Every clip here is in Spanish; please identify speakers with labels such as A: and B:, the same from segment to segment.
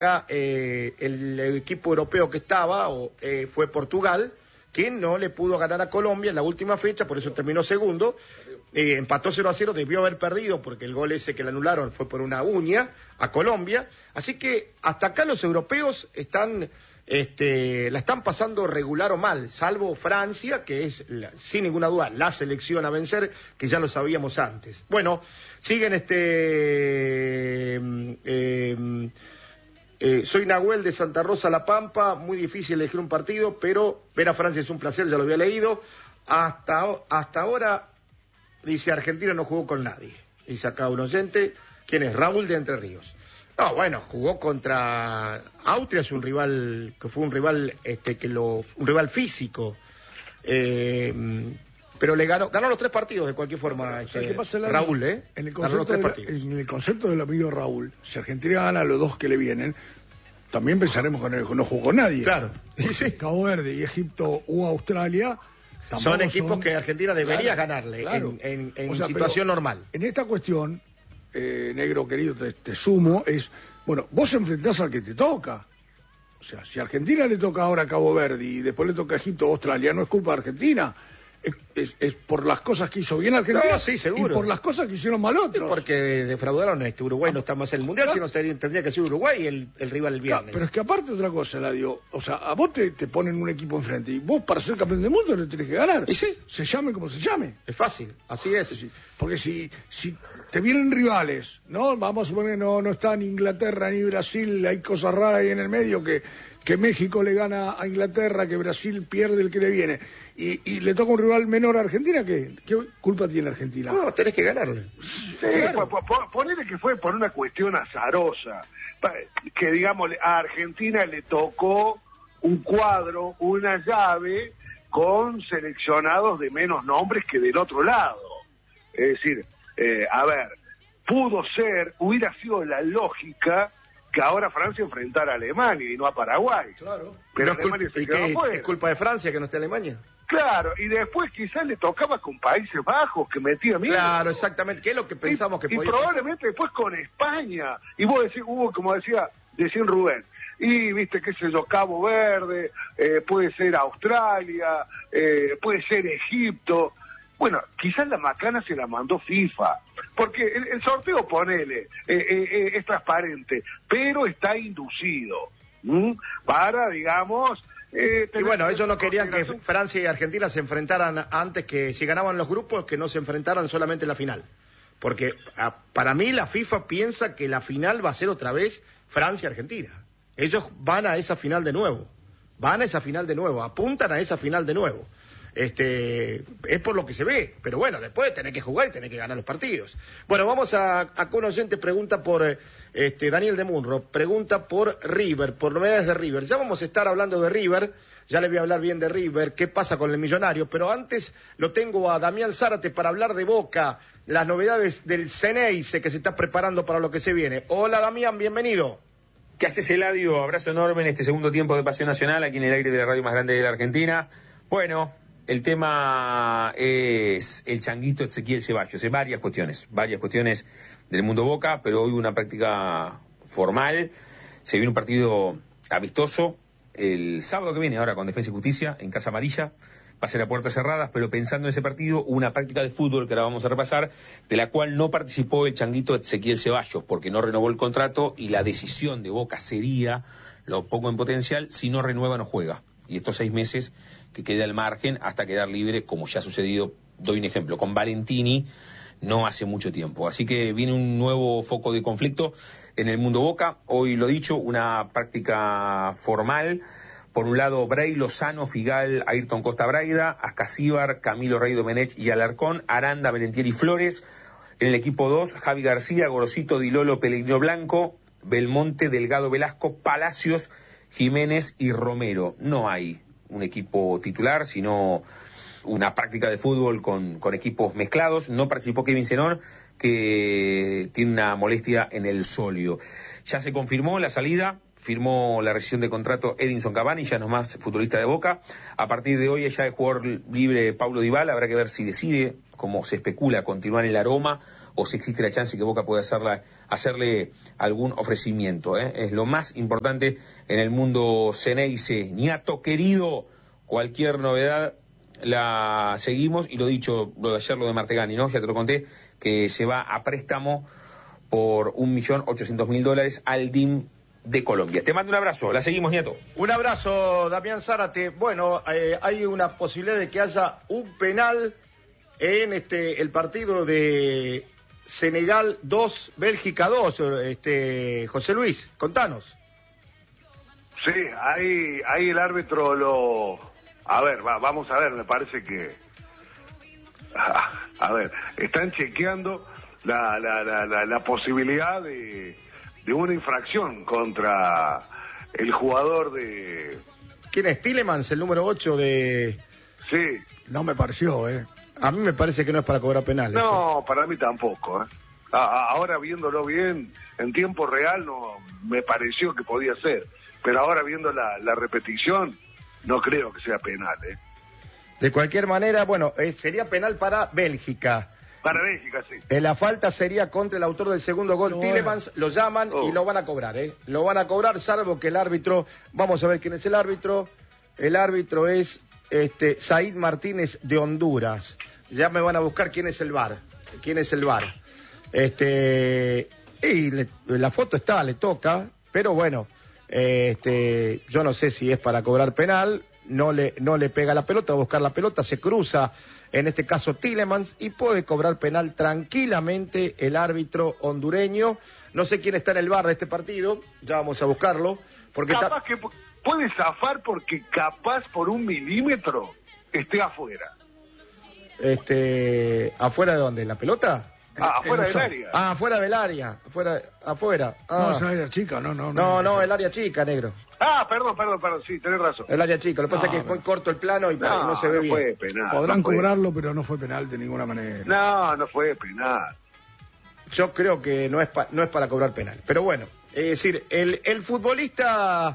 A: el equipo europeo que estaba fue Portugal, que no le pudo ganar a Colombia en la última fecha, por eso terminó segundo. Empató 0-0, debió haber perdido porque el gol ese que le anularon fue por una uña a Colombia. Así que hasta acá los europeos la están pasando regular o mal, salvo Francia, que es sin ninguna duda la selección a vencer, que ya lo sabíamos antes. Bueno, siguen soy Nahuel de Santa Rosa La Pampa, muy difícil elegir un partido, pero ver a Francia es un placer, ya lo había leído. Hasta ahora, dice, Argentina no jugó con nadie. Dice acá un oyente, ¿quién es? Raúl de Entre Ríos. No, bueno, jugó contra Austria, es un rival, que fue un rival, un rival físico. Pero le ganó los 3 partidos de cualquier forma, Raúl,
B: en el concepto del amigo Raúl, si Argentina gana los 2 que le vienen, también pensaremos que no jugó con nadie.
A: Claro. Sí.
B: Cabo Verde y Egipto o Australia
A: son equipos que Argentina debería ganarle, claro, en situación normal.
B: En esta cuestión, negro querido, te sumo, bueno, vos enfrentás al que te toca. O sea, si a Argentina le toca ahora a Cabo Verde y después le toca a Egipto o Australia, no es culpa de Argentina. Es por las cosas que hizo bien Argentina,
A: no, sí, seguro,
B: y por las cosas que hicieron mal otros.
A: Porque defraudaron a Uruguay no está más en el Mundial, sino tendría que ser Uruguay el rival el viernes.
B: Pero es que aparte otra cosa, o sea, a vos te ponen un equipo enfrente y vos para ser campeón del mundo le tenés que ganar.
A: Y sí.
B: Se llame como se llame.
A: Es fácil, así es.
B: Sí. Porque si te vienen rivales, ¿no? Vamos a suponer que no está ni Inglaterra ni Brasil, hay cosas raras ahí en el medio que México le gana a Inglaterra, que Brasil pierde el que le viene, y le toca un rival menor a Argentina, ¿qué culpa tiene Argentina?
A: No, tenés que ganarle.
C: Sí, claro. Ponele que fue por una cuestión azarosa, que digamos a Argentina le tocó un cuadro, una llave, con seleccionados de menos nombres que del otro lado. Es decir, hubiera sido la lógica que ahora Francia enfrentara a Alemania y no a Paraguay.
B: Claro.
C: Pero
A: no ¿Es culpa de Francia que no esté Alemania?
C: Claro, y después quizás le tocaba con Países Bajos, que metía miedo.
A: Claro, exactamente, que es lo que pensamos que podía
C: pasar. Y probablemente después con España. Y vos decís, como decía Rubén, y viste, qué sé yo, Cabo Verde, puede ser Australia, puede ser Egipto. Bueno, quizás la macana se la mandó FIFA, porque el sorteo, ponele, es transparente, pero está inducido, para, digamos...
A: y bueno, ellos no querían que Francia y Argentina se enfrentaran antes, que si ganaban los grupos, que no se enfrentaran solamente en la final. Porque para mí la FIFA piensa que la final va a ser otra vez Francia-Argentina. Ellos van a esa final de nuevo, apuntan a esa final de nuevo. Es por lo que se ve, pero bueno, después tenés que jugar y tenés que ganar los partidos. Bueno, vamos a un oyente pregunta por Daniel de Munro, pregunta por River, por novedades de River. Ya vamos a estar hablando de River, ya le voy a hablar bien de River, qué pasa con el Millonario, pero antes lo tengo a Damián Zárate para hablar de Boca, las novedades del Ceneice que se está preparando para lo que se viene. Hola Damián, bienvenido.
D: ¿Qué haces, Eladio? Abrazo enorme en este segundo tiempo de Pasión Nacional, aquí en el aire de la radio más grande de la Argentina. Bueno, el tema es el changuito Ezequiel Ceballos. Hay varias cuestiones del mundo Boca, pero hoy una práctica formal. Se viene un partido amistoso el sábado que viene, ahora con Defensa y Justicia, en Casa Amarilla. Va a ser a puertas cerradas, pero pensando en ese partido, una práctica de fútbol que ahora vamos a repasar, de la cual no participó el changuito Ezequiel Ceballos, porque no renovó el contrato, y la decisión de Boca sería, lo pongo en potencial, si no renueva no juega. Y estos 6 meses que queda al margen hasta quedar libre, como ya ha sucedido, doy un ejemplo, con Valentini no hace mucho tiempo. Así que viene un nuevo foco de conflicto en el mundo Boca. Hoy lo dicho, una práctica formal. Por un lado, Bray, Lozano, Figal, Ayrton Costa Braida, Ascasíbar, Camilo Rey Domenech y Alarcón, Aranda, Valentieri Flores. En el equipo 2, Javi García, Gorosito, Dilolo, Pellegrino Blanco, Belmonte, Delgado Velasco, Palacios, Jiménez y Romero. No hay un equipo titular, sino una práctica de fútbol con equipos mezclados. No participó Kevin Zenón, que tiene una molestia en el sóleo. Ya se confirmó la salida firmó la rescisión de contrato Edinson Cavani, ya no es más futbolista de Boca. A partir de hoy ya es jugador libre Paulo Dybala, habrá que ver si decide, como se especula, continuar en la Roma o si existe la chance que Boca pueda hacerle algún ofrecimiento. Es lo más importante en el mundo Ceneice. Niato querido, cualquier novedad la seguimos, y lo dicho, lo de ayer, lo de Martegani, ¿no? Ya te lo conté, que se va a préstamo por $1.800.000 al DIM de Colombia. Te mando un abrazo, la seguimos, Nieto.
A: Un abrazo, Damián Zárate. Bueno, hay una posibilidad de que haya un penal en el partido de Senegal 2, Bélgica 2, José Luis, contanos.
C: Sí, ahí el árbitro lo... A ver, vamos a ver, me parece que... A ver, están chequeando la posibilidad de una infracción contra el jugador de...
A: ¿Quién es? Tielemans, el número 8 de...
C: Sí.
B: No me pareció,
A: A mí me parece que no es para cobrar penales.
C: No, para mí tampoco, Ahora viéndolo bien, en tiempo real, no me pareció que podía ser. Pero ahora viendo la repetición, no creo que sea penal,
A: De cualquier manera, bueno, sería penal para Bélgica.
C: Para Bélgica, sí.
A: La falta sería contra el autor del segundo gol, Tielemans. Lo llaman y lo van a cobrar, Lo van a cobrar, salvo que el árbitro... Vamos a ver quién es el árbitro. El árbitro es Said Martínez de Honduras. Ya me van a buscar quién es el VAR. Y la foto está, le toca, pero bueno, yo no sé si es para cobrar penal. No le pega la pelota, va a buscar la pelota, se cruza, en este caso Tielemans, y puede cobrar penal tranquilamente el árbitro hondureño. No sé quién está en el VAR de este partido, ya vamos a buscarlo. Porque
C: capaz que puede zafar porque capaz por 1 milímetro esté afuera.
A: ¿Afuera de dónde? ¿En la pelota?
C: Afuera del área.
A: Afuera del área, afuera.
B: No, es área chica, no.
A: No, el área chica, negro.
C: Perdón, sí, tenés razón.
A: El área chica, lo que pasa es que es muy corto el plano y no se ve bien.
C: Fue penal,
B: podrán cobrarlo, pero no fue penal de ninguna manera.
C: No fue penal.
A: Yo creo que no es para cobrar penal. Pero bueno, es decir, el futbolista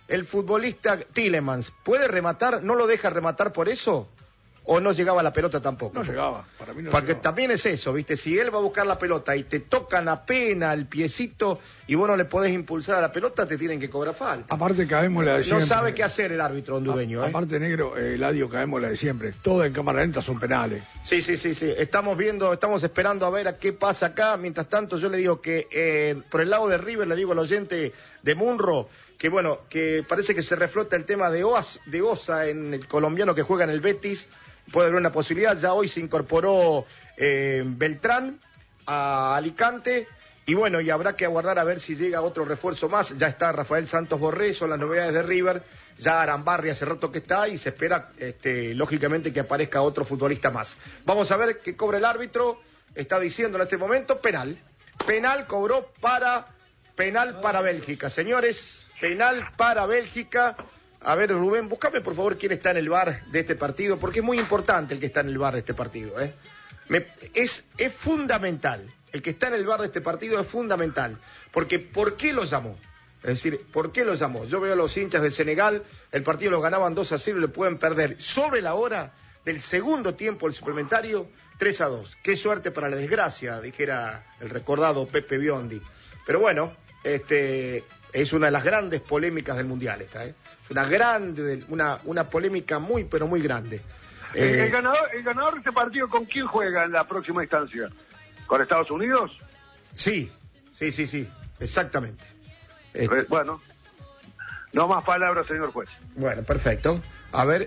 A: Tielemans, ¿puede rematar? ¿No lo deja rematar por eso? ¿O no llegaba la pelota tampoco?
B: No llegaba, para mí no
A: Porque
B: llegaba.
A: también es eso, ¿viste? Si él va a buscar la pelota y te tocan apenas el piecito y vos no le podés impulsar a la pelota, te tienen que cobrar falta.
B: Aparte caemos la de
A: No
B: siempre.
A: sabe qué hacer el árbitro hondureño,
B: Aparte, negro, Eladio, caemos la de siempre. Todo en cámara lenta son penales.
A: Sí. Estamos esperando a ver a qué pasa acá. Mientras tanto, yo le digo que por el lado de River, le digo al oyente de Munro, que bueno, que parece que se reflota el tema de Osa en el colombiano que juega en el Betis. Puede haber una posibilidad. Ya hoy se incorporó Beltrán a Alicante. Y bueno, y habrá que aguardar a ver si llega otro refuerzo más. Ya está Rafael Santos Borré, son las novedades de River. Ya Arambarri hace rato que está y se espera, lógicamente, que aparezca otro futbolista más. Vamos a ver qué cobra el árbitro. Está diciendo en este momento penal. Penal cobró penal para Bélgica. Señores, penal para Bélgica. A ver, Rubén, búscame por favor quién está en el VAR de este partido, porque es muy importante el que está en el VAR de este partido. Es fundamental. El que está en el VAR de este partido es fundamental. Porque, ¿por qué lo llamó? Es decir, ¿por qué lo llamó? Yo veo a los hinchas de Senegal, el partido lo ganaban 2-0 y le pueden perder sobre la hora del segundo tiempo, el suplementario, 3-2. Qué suerte para la desgracia, dijera el recordado Pepe Biondi. Pero bueno, es una de las grandes polémicas del Mundial esta, Es una polémica muy, pero muy grande.
C: ¿El ganador de este partido con quién juega en la próxima instancia? ¿Con Estados Unidos?
A: Sí, exactamente.
C: Bueno, no más palabras, señor juez.
A: Bueno, perfecto. A ver,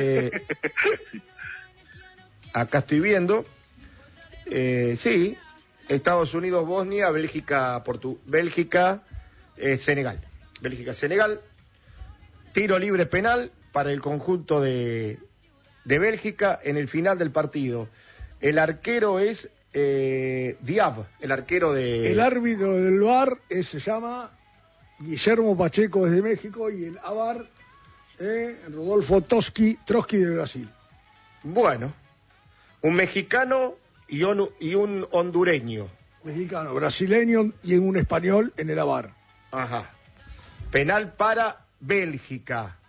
A: acá estoy viendo. Sí, Estados Unidos, Bosnia, Bélgica, Senegal. Bélgica, Senegal. Tiro libre penal para el conjunto de Bélgica en el final del partido. El arquero es Diab, el arquero de...
B: El árbitro del VAR se llama Guillermo Pacheco desde México y el AVAR Rodolfo Trotsky de Brasil.
A: Bueno, un mexicano y un hondureño.
B: Mexicano, brasileño y un español en el AVAR.
A: Ajá. Penal para Bélgica.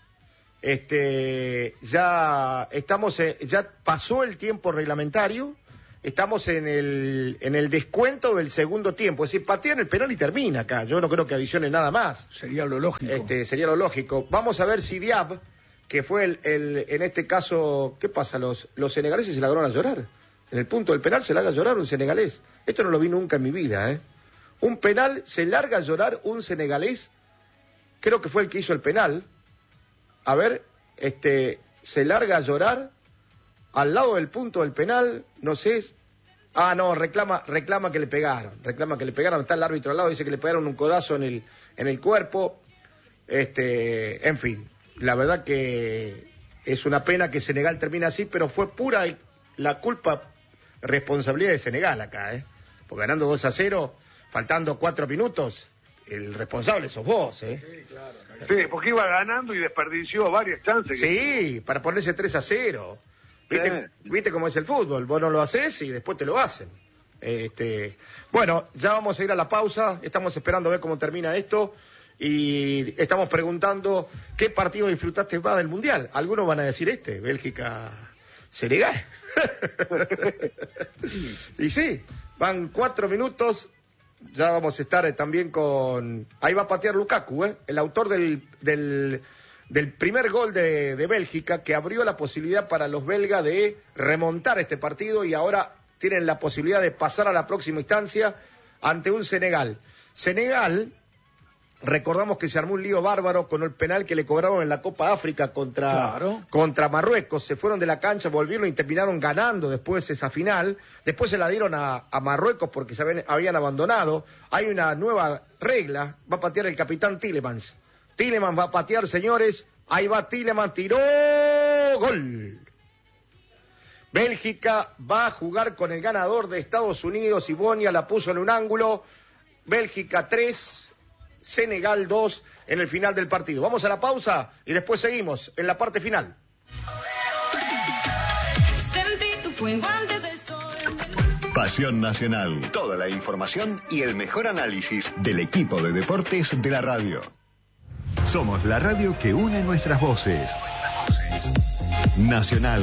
A: Ya pasó el tiempo reglamentario, estamos en el descuento del segundo tiempo, es decir, patean el penal y termina acá. Yo no creo que adicione nada más.
B: Sería lo lógico.
A: Sería lo lógico. Vamos a ver si Diab, que fue en este caso, ¿qué pasa? Los senegaleses se largaron a llorar. En el punto del penal se larga a llorar un senegalés. Esto no lo vi nunca en mi vida, ¿eh? Un penal, se larga a llorar un senegalés, creo que fue el que hizo el penal. A ver, se larga a llorar al lado del punto del penal, no sé. Ah, no, reclama que le pegaron. Está el árbitro al lado, dice que le pegaron un codazo en el cuerpo. En fin, la verdad que es una pena que Senegal termine así, pero fue pura la responsabilidad de Senegal acá, ¿eh? Porque ganando 2-0, faltando 4 minutos, el responsable sos vos, ¿eh?
C: Sí, claro. Sí, porque iba ganando y desperdició varias chances.
A: Sí, para ponerse 3-0. ¿Viste cómo es el fútbol? Vos no lo haces y después te lo hacen. Bueno, ya vamos a ir a la pausa. Estamos esperando a ver cómo termina esto. Y estamos preguntando qué partido disfrutaste más del Mundial. Algunos van a decir Bélgica-Senegal. Y sí, van 4 minutos. Ya vamos a estar también con... Ahí va a patear Lukaku, el autor del primer gol de Bélgica, que abrió la posibilidad para los belgas de remontar este partido y ahora tienen la posibilidad de pasar a la próxima instancia ante un Senegal. Senegal, recordamos que se armó un lío bárbaro con el penal que le cobraron en la Copa África contra Marruecos. Se fueron de la cancha, volvieron y terminaron ganando después esa final. Después se la dieron a Marruecos porque se habían abandonado. Hay una nueva regla, va a patear el capitán Tielemans. Tielemans va a patear, señores. Ahí va Tielemans, tiró, gol. Bélgica va a jugar con el ganador de Estados Unidos. Ibonia la puso en un ángulo. Bélgica 3, Senegal 2 en el final del partido. Vamos a la pausa y después seguimos en la parte final.
E: Pasión Nacional. Toda la información y el mejor análisis del equipo de deportes de la radio. Somos la radio que une nuestras voces. Nacional.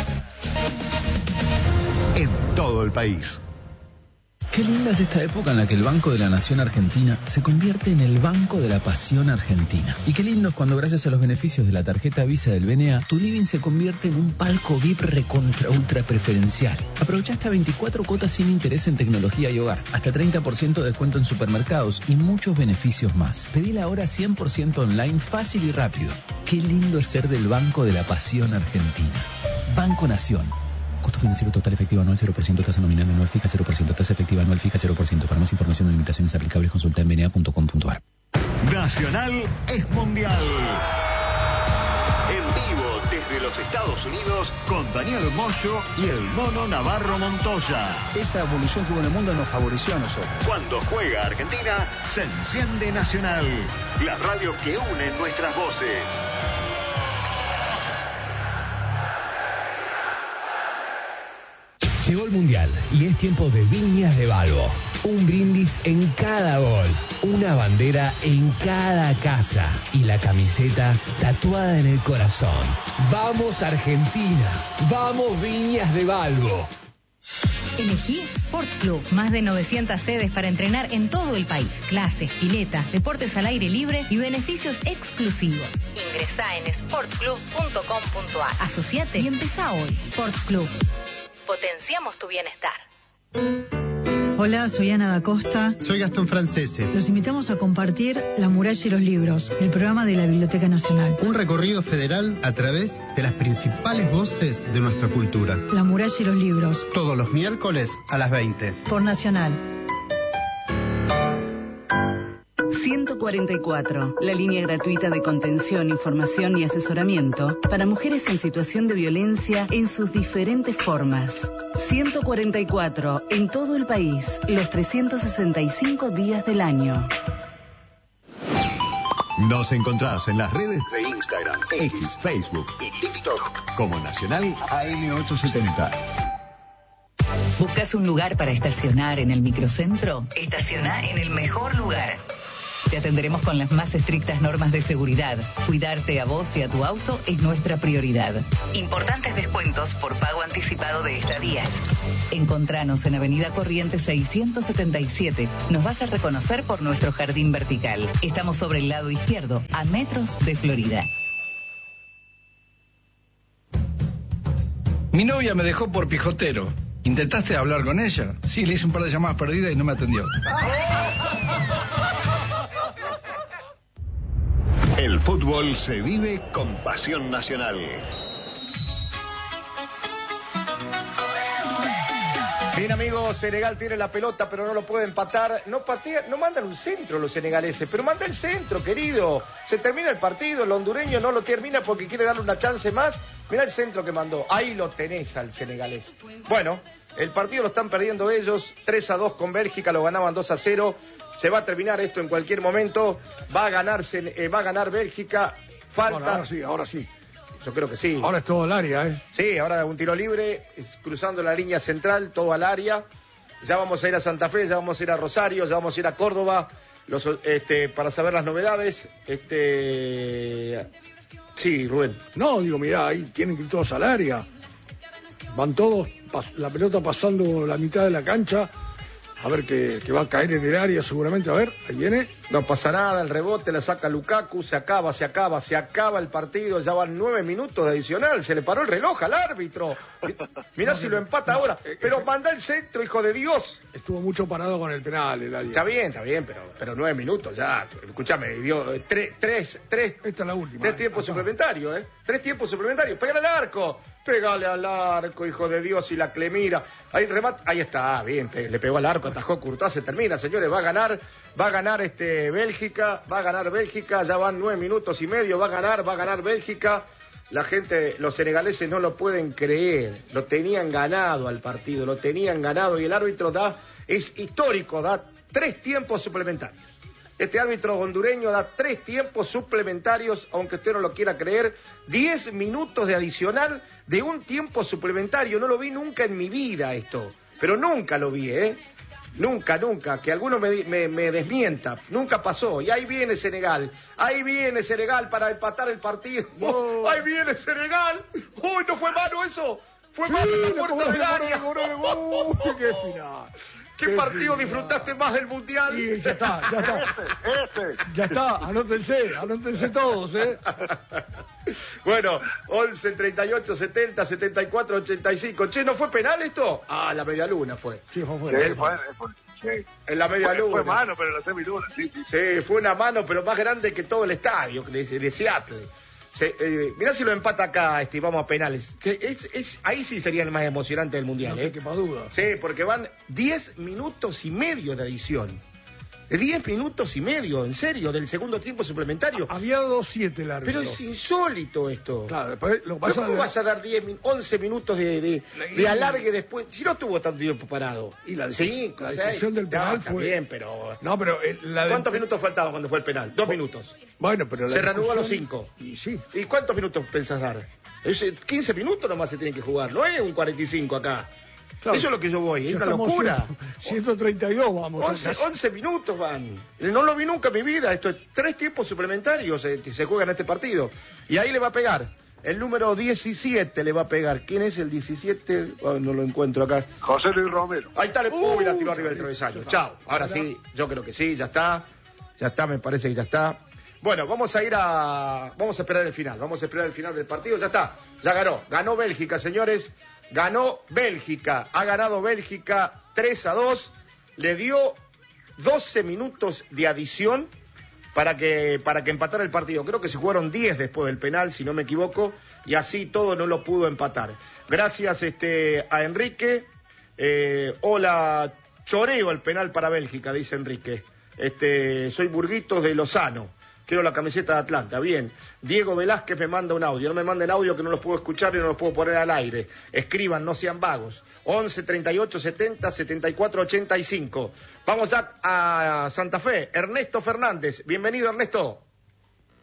E: En todo el país.
F: Qué linda es esta época en la que el Banco de la Nación Argentina se convierte en el Banco de la Pasión Argentina. Y qué lindo es cuando, gracias a los beneficios de la tarjeta Visa del BNA, tu living se convierte en un palco VIP recontra ultra preferencial. Aprovecha hasta 24 cuotas sin interés en tecnología y hogar, hasta 30% de descuento en supermercados y muchos beneficios más. Pedila ahora 100% online, fácil y rápido. Qué lindo es ser del Banco de la Pasión Argentina. Banco Nación. Costo financiero total efectivo anual 0%, tasa nominal anual fija 0%, tasa efectiva anual fija 0%. Para más información o limitaciones aplicables consulta en bna.com.ar.
E: Nacional es mundial. En vivo desde los Estados Unidos con Daniel Moyo y el Mono Navarro Montoya.
G: Esa evolución que hubo en el mundo nos favoreció a nosotros.
E: Cuando juega Argentina, se enciende Nacional. La radio que une nuestras voces.
H: Llegó el Mundial y es tiempo de Viñas de Balbo. Un brindis en cada gol, una bandera en cada casa y la camiseta tatuada en el corazón. ¡Vamos Argentina! ¡Vamos Viñas de Balbo!
I: Elegí Sport Club. Más de 900 sedes para entrenar en todo el país. Clases, piletas, deportes al aire libre y beneficios exclusivos. Ingresá en sportclub.com.ar. Asociate y empezá hoy. Sport Club. Potenciamos tu bienestar.
J: Hola, soy Ana da Costa.
K: Soy Gastón Francese.
J: Los invitamos a compartir La Muralla y los Libros, el programa de la Biblioteca Nacional.
K: Un recorrido federal a través de las principales voces de nuestra cultura.
J: La Muralla y los Libros.
K: Todos los miércoles a las 20.
J: Por Nacional.
L: 144, la línea gratuita de contención, información y asesoramiento para mujeres en situación de violencia en sus diferentes formas. 144, en todo el país, los 365 días del año.
E: Nos encontrás en las redes de Instagram, X, Facebook y TikTok como Nacional AM870.
M: ¿Buscas un lugar para estacionar en el microcentro? Estaciona en el mejor lugar.
I: Te atenderemos con las más estrictas normas de seguridad. Cuidarte a vos y a tu auto es nuestra prioridad. Importantes descuentos por pago anticipado de estadías. Encontranos en Avenida Corrientes 677. Nos vas a reconocer por nuestro jardín vertical. Estamos sobre el lado izquierdo, a metros de Florida.
G: Mi novia me dejó por pijotero. ¿Intentaste hablar con ella? Sí, le hice un par de llamadas perdidas y no me atendió.
E: El fútbol se vive con pasión nacional.
A: Bien, amigos, Senegal tiene la pelota, pero no lo puede empatar. No patea, no mandan un centro los senegaleses, pero manda el centro, querido. Se termina el partido, el hondureño no lo termina porque quiere darle una chance más. Mirá el centro que mandó. Ahí lo tenés al senegalés. Bueno, el partido lo están perdiendo ellos. 3-2 con Bélgica, lo ganaban 2-0. Se va a terminar esto en cualquier momento. Va a ganar Bélgica. Falta.
B: Ahora sí.
A: Yo creo que sí.
B: Ahora es todo el área, ¿eh?
A: Sí, ahora un tiro libre, cruzando la línea central, todo al área. Ya vamos a ir a Santa Fe, ya vamos a ir a Rosario, ya vamos a ir a Córdoba, para saber las novedades. Sí, Rubén.
B: No, digo, mirá, ahí tienen que ir todos al área. Van todos, la pelota pasando la mitad de la cancha. A ver que va a caer en el área seguramente. A ver, ahí viene.
A: No pasa nada, el rebote la saca Lukaku, se acaba el partido, ya van 9 minutos de adicional, se le paró el reloj al árbitro. Mirá si lo empata ahora, pero manda el centro, hijo de Dios.
B: Estuvo mucho parado con el penal, el área.
A: Está bien, pero 9 minutos ya, escúchame, dio tres.
B: Esta es la última.
A: 3 tiempos suplementarios, 3 tiempos suplementarios, pégale al arco, hijo de Dios, y la Clemira. Ahí remate, ahí está, bien, le pegó al arco, atajó Courtois, se termina, señores, va a ganar Bélgica, ya van 9 minutos y medio, va a ganar Bélgica. La gente, los senegaleses no lo pueden creer, lo tenían ganado al partido, y el árbitro es histórico, da 3 tiempos suplementarios. Este árbitro hondureño da 3 tiempos suplementarios, aunque usted no lo quiera creer, 10 minutos de adicional de un tiempo suplementario. No lo vi nunca en mi vida esto, pero nunca lo vi, Nunca, que alguno me desmienta. Nunca pasó. Y ahí viene Senegal para empatar el partido.
B: No.
A: Ahí viene Senegal. ¡Uy, no fue mano eso! ¡Fue mano en la puerta del área!
B: ¡Qué final!
A: ¿Qué partido disfrutaste más del Mundial?
B: Sí, ya está. Ya está, anótense todos,
A: Bueno, 11, 38, 70, 74, 85. Che, ¿no fue penal esto? Ah, la media luna fue.
B: Sí, fue.
C: Sí.
A: En la media luna.
C: Fue mano, pero en la semiluna, sí.
A: Sí, fue una mano, pero más grande que todo el estadio de Seattle. Mirá si lo empata acá, vamos a penales. Ahí sí sería el más emocionante del Mundial.
B: No te quepa duda.
A: Sí, porque van 10 minutos y medio de adición. 10 minutos y medio, en serio, del segundo tiempo suplementario.
B: Había 2-7 el árbitro.
A: Pero es insólito esto.
B: Claro, después lo pasa.
A: ¿Cómo vas a dar 11 minutos de alargue después? Si no tuvo tanto tiempo parado.
B: Y la decisión del penal fue.
A: Bien, pero.
B: No, pero.
A: ¿Cuántos minutos faltaban cuando fue el penal? 2 minutos.
B: Bueno, pero.
A: Se reanudó a los 5.
B: Y sí.
A: ¿Y cuántos minutos pensás dar? 15 minutos nomás se tienen que jugar, no es un 45 acá. Claro. Eso es lo que yo voy, es una locura.
B: 132 vamos.
A: 11 minutos van. No lo vi nunca en mi vida. Esto es 3 tiempos suplementarios se juegan en este partido. Y ahí le va a pegar. El número 17 le va a pegar. ¿Quién es el 17? Oh, no lo encuentro acá.
C: José Luis Romero.
A: Ahí está, uy, la tiró arriba del travesaño. Chao. Ahora sí, yo creo que sí, ya está. Ya está, me parece que ya está. Bueno, vamos a esperar el final. Vamos a esperar el final del partido. Ya está. Ya ganó. Ganó Bélgica, señores. Ganó Bélgica, ha ganado Bélgica 3-2, le dio 12 minutos de adición para que empatara el partido. Creo que se jugaron 10 después del penal, si no me equivoco, y así todo no lo pudo empatar. Gracias a Enrique. Hola, choreo el penal para Bélgica, dice Enrique. Soy Burguitos de Lozano. Quiero la camiseta de Atlanta. Bien. Diego Velázquez me manda un audio. No me manden audio que no los puedo escuchar y no los puedo poner al aire. Escriban, no sean vagos. 11 38 70 74 85. Vamos ya a Santa Fe. Ernesto Fernández. Bienvenido, Ernesto.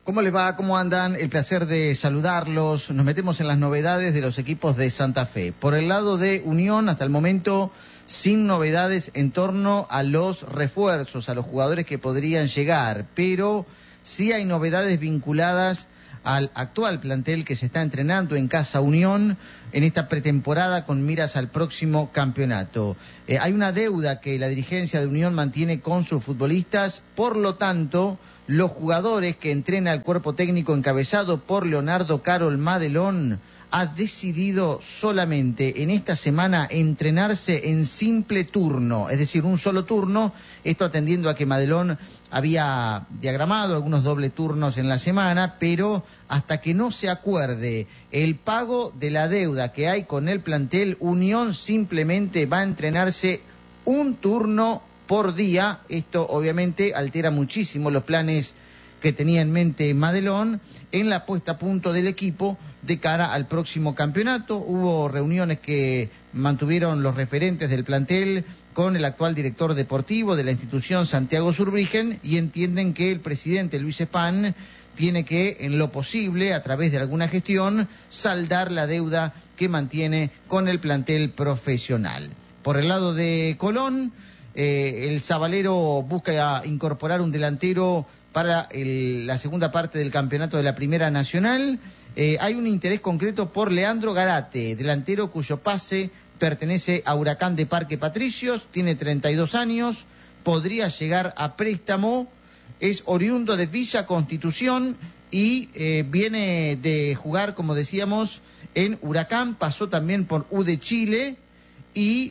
M: ¿Cómo les va? ¿Cómo andan? El placer de saludarlos. Nos metemos en las novedades de los equipos de Santa Fe. Por el lado de Unión, hasta el momento, sin novedades en torno a los refuerzos, a los jugadores que podrían llegar, pero sí hay novedades vinculadas al actual plantel que se está entrenando en Casa Unión en esta pretemporada con miras al próximo campeonato. Hay una deuda que la dirigencia de Unión mantiene con sus futbolistas, por lo tanto, los jugadores que entrena el cuerpo técnico encabezado por Leonardo Carol Madelón ha decidido solamente en esta semana entrenarse en simple turno, es decir, un solo turno, esto atendiendo a que Madelón había diagramado algunos doble turnos en la semana, pero hasta que no se acuerde el pago de la deuda que hay con el plantel, Unión simplemente va a entrenarse un turno por día. Esto obviamente altera muchísimo los planes que tenía en mente Madelón en la puesta a punto del equipo de cara al próximo campeonato. Hubo reuniones que mantuvieron los referentes del plantel con el actual director deportivo de la institución, Santiago Zurbriggen, y entienden que el presidente Luis Espán tiene que, en lo posible, a través de alguna gestión, saldar la deuda que mantiene con el plantel profesional. Por el lado de Colón, el Zabalero busca incorporar un delantero para la segunda parte del campeonato de la Primera Nacional. Hay un interés concreto por Leandro Garate, delantero cuyo pase pertenece a Huracán de Parque Patricios, tiene 32 años, podría llegar a préstamo, es oriundo de Villa Constitución y viene de jugar, como decíamos, en Huracán, pasó también por U de Chile, y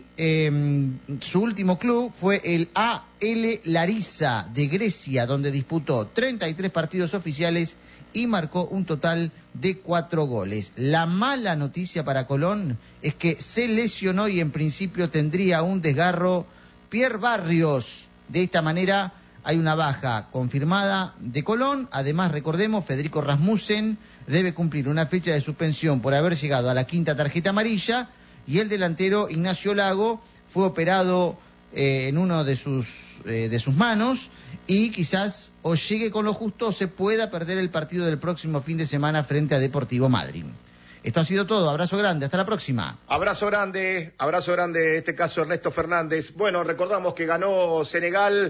M: su último club fue el AL Larissa de Grecia, donde disputó 33 partidos oficiales y marcó un total de 4 goles. La mala noticia para Colón es que se lesionó y en principio tendría un desgarro Pierre Barrios. De esta manera hay una baja confirmada de Colón. Además, recordemos, Federico Rasmussen debe cumplir una fecha de suspensión por haber llegado a la 5ª tarjeta amarilla. Y el delantero Ignacio Lago fue operado en uno de sus manos y quizás o llegue con lo justo o se pueda perder el partido del próximo fin de semana frente a Deportivo Madryn. Esto ha sido todo. Abrazo grande. Hasta la próxima.
A: Abrazo grande. En este caso Ernesto Fernández. Bueno, recordamos que ganó Senegal.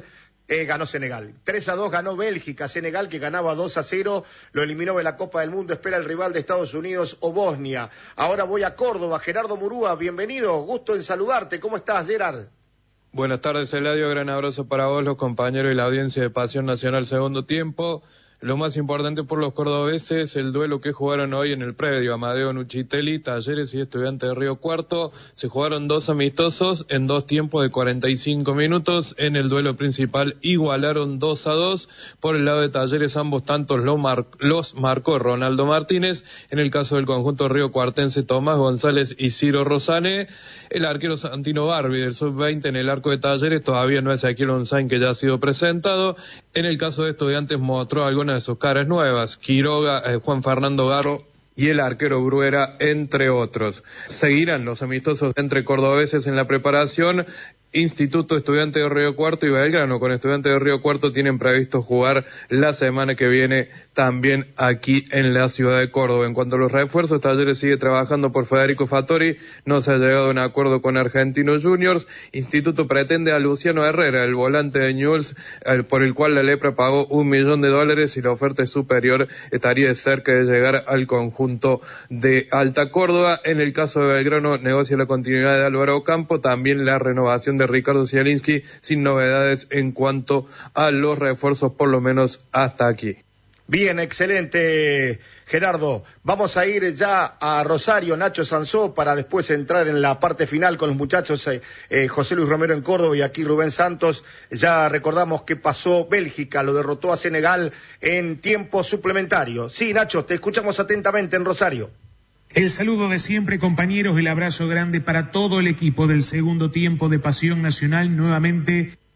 A: 3-2 ganó Bélgica. Senegal, que ganaba 2-0, lo eliminó de la Copa del Mundo. Espera el rival de Estados Unidos o Bosnia. Ahora voy a Córdoba. Gerardo Murúa, bienvenido. Gusto en saludarte. ¿Cómo estás, Gerard?
N: Buenas tardes, Eladio. Gran abrazo para vos, los compañeros y la audiencia de Pasión Nacional Segundo Tiempo. Lo más importante por los cordobeses, el duelo que jugaron hoy en el predio, Amadeo Nuchitelli, Talleres y Estudiantes de Río Cuarto. Se jugaron 2 amistosos en 2 tiempos de 45 minutos. En el duelo principal igualaron 2-2. Por el lado de Talleres, ambos tantos los marcó Ronaldo Martínez. En el caso del conjunto riocuartense, Tomás González y Ciro Rosane. El arquero Santino Barbi del sub-20 en el arco de Talleres, todavía no es Ezequiel Onzain, que ya ha sido presentado. En el caso de Estudiantes mostró algunas de sus caras nuevas, Quiroga, Juan Fernando Garro y el arquero Bruera, entre otros. Seguirán los amistosos entre cordobeses en la preparación. Instituto, Estudiantes de Río Cuarto y Belgrano con Estudiantes de Río Cuarto tienen previsto jugar la semana que viene también aquí en la ciudad de Córdoba. En cuanto a los refuerzos, Talleres sigue trabajando por Federico Fattori, no se ha llegado a un acuerdo con Argentinos Juniors. Instituto pretende a Luciano Herrera, el volante de Newell's, por el cual la Lepra pagó $1 millón y la oferta es superior, estaría cerca de llegar al conjunto de Alta Córdoba. En el caso de Belgrano, negocia la continuidad de Álvaro Ocampo, también la renovación de Ricardo Zielinski, sin novedades en cuanto a los refuerzos, por lo menos hasta aquí.
A: Bien, excelente, Gerardo. Vamos a ir ya a Rosario, Nacho Sansó, para después entrar en la parte final con los muchachos José Luis Romero en Córdoba y aquí Rubén Santos. Ya recordamos que pasó Bélgica, lo derrotó a Senegal en tiempo suplementario. Sí, Nacho, te escuchamos atentamente en Rosario.
O: El saludo de siempre, compañeros, el abrazo grande para todo el equipo del segundo tiempo de Pasión Nacional, nuevamente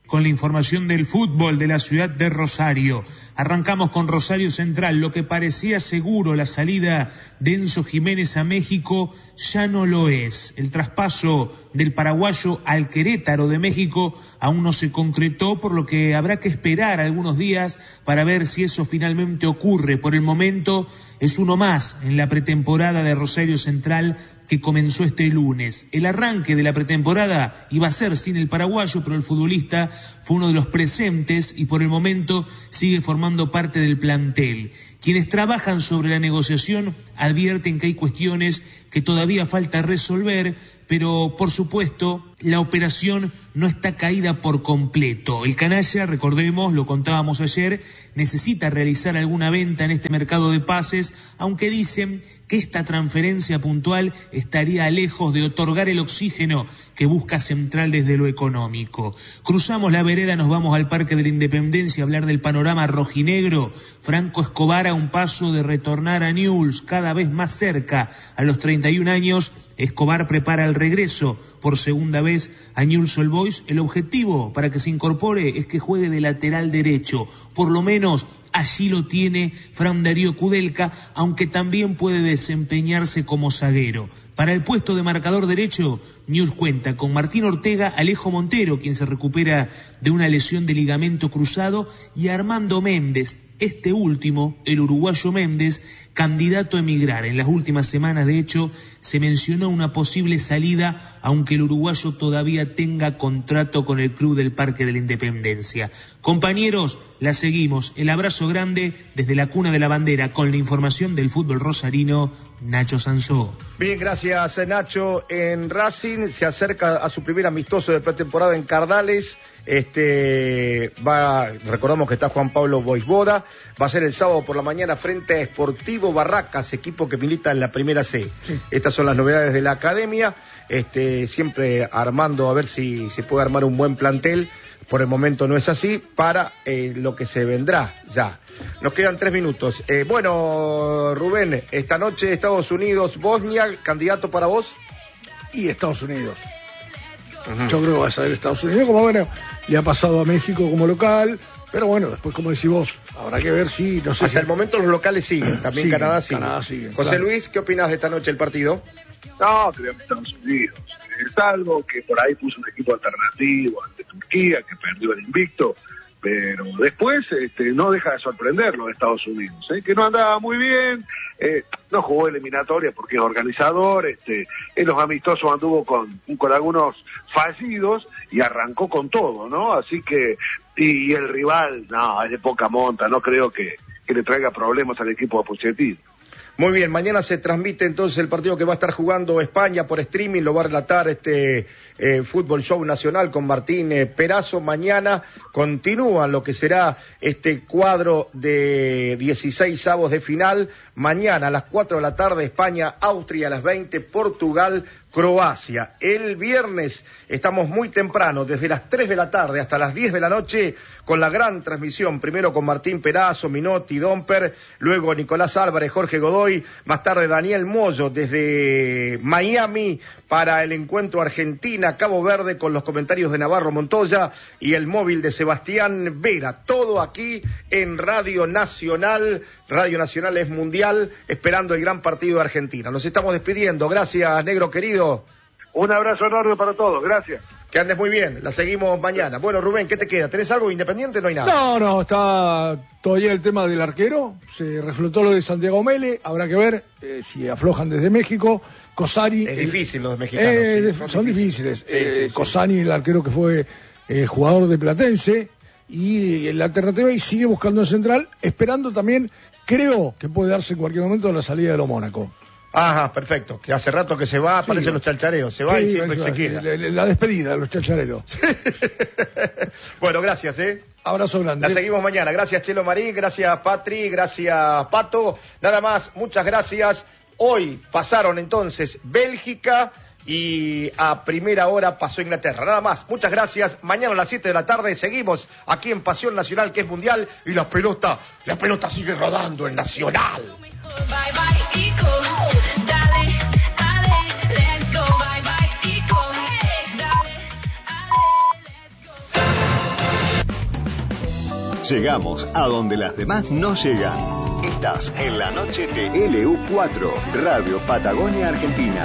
O: con la información del fútbol de la ciudad de Rosario. Arrancamos con Rosario Central. Lo que parecía seguro, la salida de Enzo Jiménez a México, ya no lo es. El traspaso del paraguayo al Querétaro de México aún no se concretó, por lo que habrá que esperar algunos días para ver si eso finalmente ocurre. Por el momento es uno más en la pretemporada de Rosario Central, que comenzó este lunes. El arranque de la pretemporada iba a ser sin el paraguayo, pero el futbolista fue uno de los presentes y por el momento sigue formando parte del plantel. Quienes trabajan sobre la negociación advierten que hay cuestiones que todavía falta resolver, pero por supuesto la operación no está caída por completo. El canalla, recordemos, lo contábamos ayer, necesita realizar alguna venta en este mercado de pases, aunque dicen que esta transferencia puntual estaría lejos de otorgar el oxígeno que busca Central desde lo económico. Cruzamos la vereda, nos vamos al Parque de la Independencia a hablar del panorama rojinegro. Franco Escobar a un paso de retornar a Newell's, cada vez más cerca. A los 31 años, Escobar prepara el regreso por segunda vez a Newell's Old Boys. El objetivo para que se incorpore es que juegue de lateral derecho. Por lo menos allí lo tiene Fran Darío Kudelka, aunque también puede desempeñarse como zaguero. Para el puesto de marcador derecho, Newell's cuenta con Martín Ortega, Alejo Montero, quien se recupera de una lesión de ligamento cruzado, y Armando Méndez, este último, el uruguayo Méndez, candidato a emigrar. En las últimas semanas, de hecho, se mencionó una posible salida, aunque el uruguayo todavía tenga contrato con el club del Parque de la Independencia. Compañeros, la seguimos. El abrazo grande desde la cuna de la bandera, con la información del fútbol rosarino, Nacho Sansó.
A: Bien, gracias Nacho. En Racing se acerca a su primer amistoso de pretemporada en Cardales. Recordamos que está Juan Pablo Boisboda, va a ser el sábado por la mañana frente a Sportivo Barracas, equipo que milita en la primera C. Sí. Estas son las novedades de la academia, siempre armando a ver si se puede armar un buen plantel. Por el momento no es así, para lo que se vendrá ya. Nos quedan 3 minutos. Bueno, Rubén, esta noche Estados Unidos, Bosnia, ¿candidato para vos?
B: Y Estados Unidos. Yo creo que va a ser Estados Unidos, como bueno, le ha pasado a México como local, pero bueno, después, como decís vos, habrá que ver si, no sé.
A: Hasta el momento los locales siguen, también siguen, Canadá sigue. José
B: claro.
A: Luis, ¿qué opinas de esta noche el partido?
C: No, creo que Estados Unidos. Salvo que por ahí puso un equipo alternativo ante Turquía, que perdió el invicto, pero después no deja de sorprenderlo de Estados Unidos, que no andaba muy bien, no jugó eliminatoria porque es organizador, en los amistosos anduvo con algunos fallidos y arrancó con todo, ¿no? Así que, y el rival, no, es de poca monta, no creo que le traiga problemas al equipo de Pochettino.
A: Muy bien, mañana se transmite entonces el partido que va a estar jugando España por streaming, lo va a relatar Fútbol Show Nacional con Martín Perazo. Mañana continúa lo que será este cuadro de 16avos de final. Mañana a las 4 de la tarde España, Austria a las 20, Portugal, Croacia. El viernes estamos muy temprano, desde las 3 de la tarde hasta las 10 de la noche, con la gran transmisión, primero con Martín Perazo, Minotti, Domper, luego Nicolás Álvarez, Jorge Godoy, más tarde Daniel Moyo desde Miami para el encuentro Argentina-Cabo Verde con los comentarios de Navarro Montoya y el móvil de Sebastián Vera. Todo aquí en Radio Nacional. Radio Nacional es mundial, esperando el gran partido de Argentina. Nos estamos despidiendo. Gracias, negro querido.
C: Un abrazo enorme para todos. Gracias.
A: Que andes muy bien, la seguimos mañana. Bueno, Rubén, ¿qué te queda? ¿Tenés algo Independiente? No hay nada.
B: No, está todavía el tema del arquero. Se reflotó lo de Santiago Mele. Habrá que ver si aflojan desde México. Cosani.
A: Es difícil los mexicanos.
B: Son difíciles. Cosani, el arquero que fue jugador de Platense. Y la alternativa, y sigue buscando en Central, esperando también, creo que puede darse en cualquier momento la salida de lo Mónaco.
A: Ajá, perfecto. Que hace rato que se va, aparecen los chalchareros. Se va y siempre se queda.
B: La despedida de los chalchareros.
A: Bueno, gracias,
B: Abrazo grande.
A: La seguimos mañana. Gracias, Chelo Marín. Gracias, Patri. Gracias, Pato. Nada más, muchas gracias. Hoy pasaron entonces Bélgica y a primera hora pasó Inglaterra. Nada más, muchas gracias. Mañana a las 7 de la tarde seguimos aquí en Pasión Nacional, que es mundial, y la pelota sigue rodando en Nacional.
P: Bye bye, Ico. Let's go.
E: Llegamos a donde las demás no llegan. Estás en la noche de LU4, Radio Patagonia Argentina.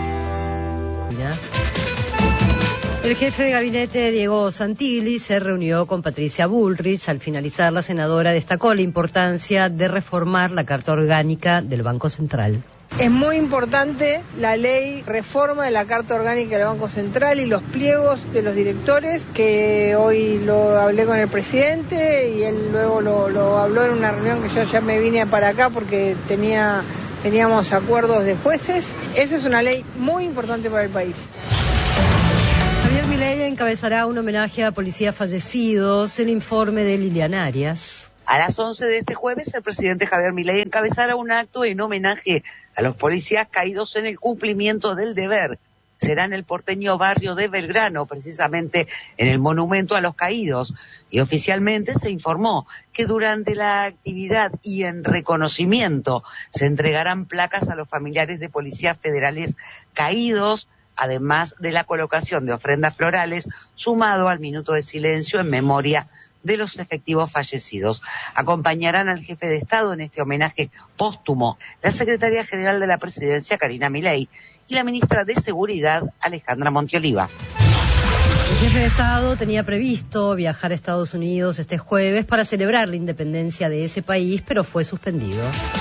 Q: El jefe de gabinete, Diego Santilli, se reunió con Patricia Bullrich. Al finalizar, la senadora destacó la importancia de reformar la Carta Orgánica del Banco Central.
R: Es muy importante la ley reforma de la Carta Orgánica del Banco Central y los pliegos de los directores, que hoy lo hablé con el presidente y él luego lo habló en una reunión que yo ya me vine para acá porque teníamos acuerdos de jueces. Esa es una ley muy importante para el país.
Q: Javier Milei encabezará un homenaje a policías fallecidos. El informe de Liliana Arias.
S: A las 11 de este jueves, el presidente Javier Milei encabezará un acto en homenaje a los policías caídos en el cumplimiento del deber. Será en el porteño barrio de Belgrano, precisamente en el monumento a los caídos. Y oficialmente se informó que durante la actividad y en reconocimiento se entregarán placas a los familiares de policías federales caídos, además de la colocación de ofrendas florales, sumado al minuto de silencio en memoria de los efectivos fallecidos. Acompañarán al jefe de Estado en este homenaje póstumo la secretaria general de la Presidencia, Karina Milei, y la ministra de Seguridad, Alejandra Montioliva.
Q: El jefe de Estado tenía previsto viajar a Estados Unidos este jueves para celebrar la independencia de ese país, pero fue suspendido.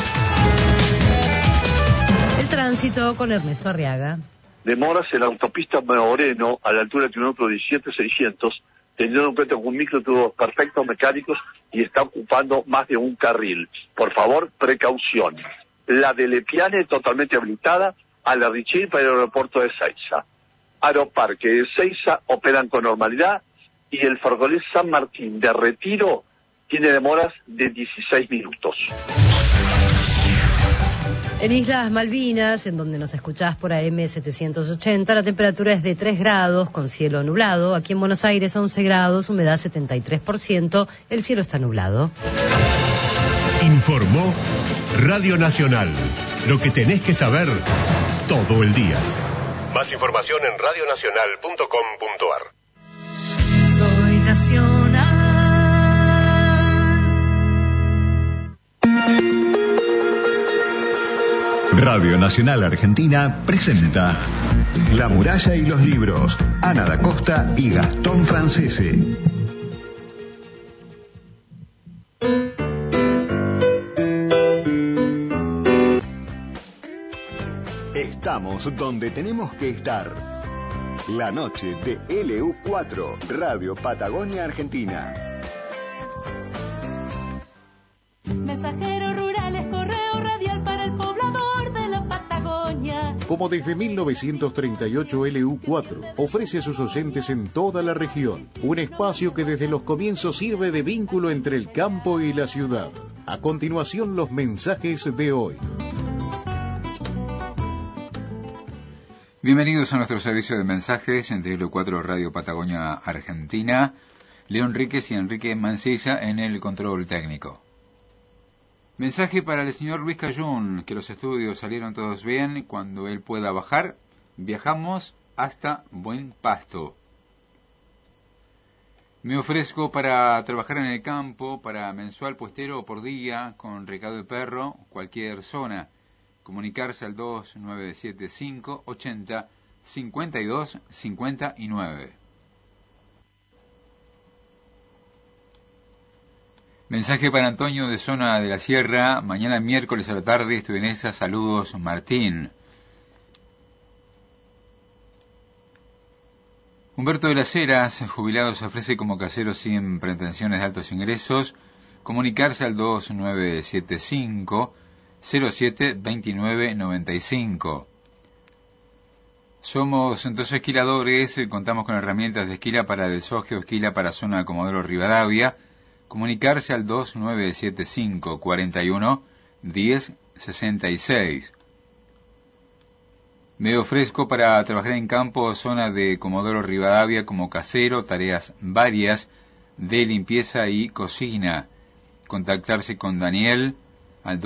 Q: El tránsito con Ernesto Arriaga.
C: Demoras en la autopista Moreno, a la altura del kilómetro 17,600, teniendo en cuenta que un micro tuvo perfectos mecánicos y está ocupando más de un carril. Por favor, precaución. La de Lepiane totalmente habilitada, a la Richel para el aeropuerto de Seiza. Aeroparque de Seiza operan con normalidad y el ferrocarril San Martín de Retiro tiene demoras de 16 minutos.
Q: En Islas Malvinas, en donde nos escuchás por AM 780, la temperatura es de 3 grados con cielo nublado. Aquí en Buenos Aires 11 grados, humedad 73%, el cielo está nublado.
T: Informó Radio Nacional. Lo que tenés que saber todo el día. Más información en radionacional.com.ar.
P: Soy nacional.
E: Radio Nacional Argentina presenta La muralla y los libros. Ana da Costa y Gastón Francese. Estamos donde tenemos que estar. La noche de LU4, Radio Patagonia Argentina.
P: Mensajeros rurales, correo radial para el poblador de la Patagonia.
U: Como desde 1938 LU4 ofrece a sus oyentes en toda la región un espacio que desde los comienzos sirve de vínculo entre el campo y la ciudad. A continuación, los mensajes de hoy.
V: Bienvenidos a nuestro servicio de mensajes en LU4 Radio Patagonia Argentina. León Ríquez y Enrique Mancilla en el control técnico. Mensaje para el señor Luis Cayún, que los estudios salieron todos bien. Cuando él pueda bajar, viajamos hasta Buen Pasto. Me ofrezco para trabajar en el campo, para mensual puestero o por día, con recado de perro, cualquier zona. Comunicarse al 2975 80 52 59. Mensaje para Antonio de Zona de la Sierra. Mañana miércoles a la tarde estoy en esa. Saludos, Martín. Humberto de las Heras, jubilado, se ofrece como casero sin pretensiones de altos ingresos. Comunicarse al 2975 07 29 95. Somos 2 esquiladores, contamos con herramientas de esquila para Del Sogio, esquila para zona de Comodoro Rivadavia. Comunicarse al 2975 41 10 66. Me ofrezco para trabajar en campo, zona de Comodoro Rivadavia, como casero, tareas varias de limpieza y cocina. Contactarse con Daniel al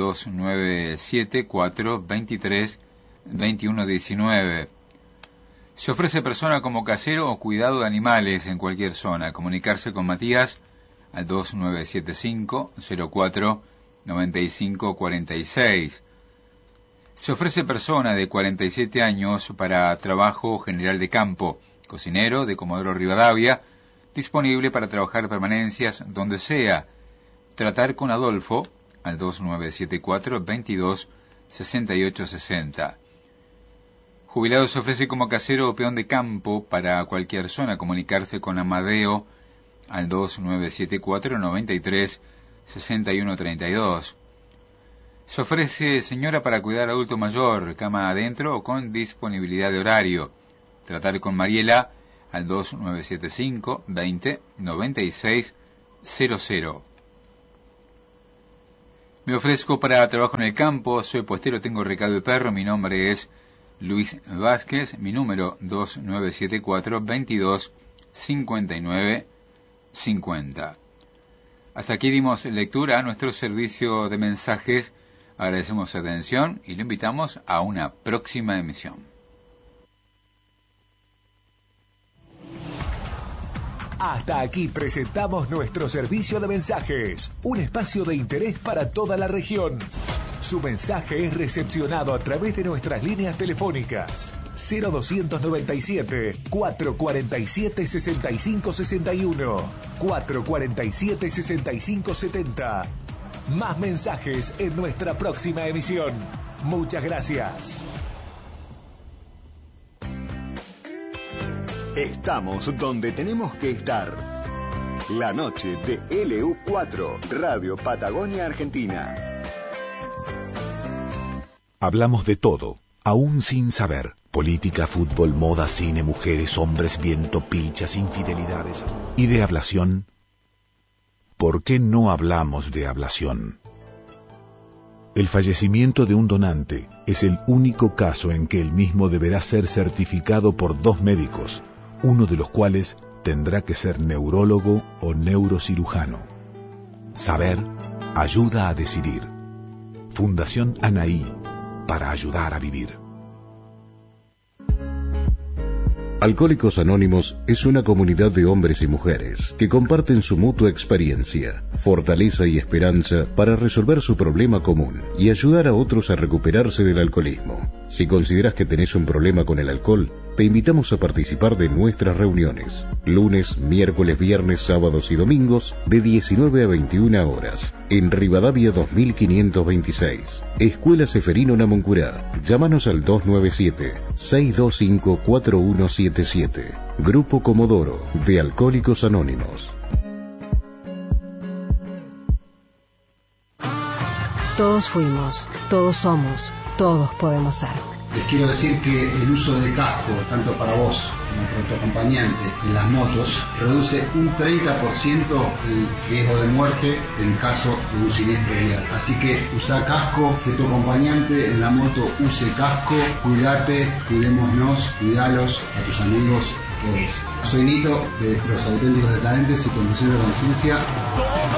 V: 2974 23 21 19. Se ofrece persona como casero o cuidado de animales en cualquier zona. Comunicarse con Matías al 2975-04-9546. Se ofrece persona de 47 años para trabajo general de campo, cocinero de Comodoro Rivadavia, disponible para trabajar permanencias donde sea. Tratar con Adolfo al 2974-22-6860. Jubilado se ofrece como casero o peón de campo para cualquier zona. Comunicarse con Amadeo al 2974-93-6132. Se ofrece señora para cuidar adulto mayor, cama adentro o con disponibilidad de horario. Tratar con Mariela al 2975-20-9600. Me ofrezco para trabajo en el campo, soy puestero, tengo recado de perro, mi nombre es Luis Vázquez, mi número 2974-22-59-50. Hasta aquí dimos lectura a nuestro servicio de mensajes. Agradecemos su atención y lo invitamos a una próxima emisión.
D: Hasta aquí presentamos nuestro servicio de mensajes, un espacio de interés para toda la región. Su mensaje es recepcionado a través de nuestras líneas telefónicas 0297-447-6561, 447-6570. Más mensajes en nuestra próxima emisión. Muchas gracias.
E: Estamos donde tenemos que estar. La noche de LU4, Radio Patagonia Argentina.
F: Hablamos de todo, aún sin saber. Política, fútbol, moda, cine, mujeres, hombres, viento, pilchas, infidelidades. ¿Y de ablación? ¿Por qué no hablamos de ablación? El fallecimiento de un donante es el único caso en que el mismo deberá ser certificado por 2 médicos, uno de los cuales tendrá que ser neurólogo o neurocirujano. Saber ayuda a decidir. Fundación Anaí, para ayudar a vivir.
T: Alcohólicos Anónimos es una comunidad de hombres y mujeres que comparten su mutua experiencia, fortaleza y esperanza para resolver su problema común y ayudar a otros a recuperarse del alcoholismo. Si consideras que tenés un problema con el alcohol, te invitamos a participar de nuestras reuniones, lunes, miércoles, viernes, sábados y domingos, de 19 a 21 horas, en Rivadavia 2526, Escuela Seferino Namuncurá. Llámanos al 297-625-4177. Grupo Comodoro, de Alcohólicos Anónimos.
W: Todos fuimos, todos somos, todos podemos ser.
X: Les quiero decir que el uso de casco, tanto para vos como para tu acompañante en las motos, reduce un 30% el riesgo de muerte en caso de un siniestro vial. Así que usa casco, que tu acompañante en la moto use casco, cuídate, cuidémonos, cuidalos a tus amigos, a todos. Soy Nito, de Los Auténticos Decadentes y Conduciendo Conciencia.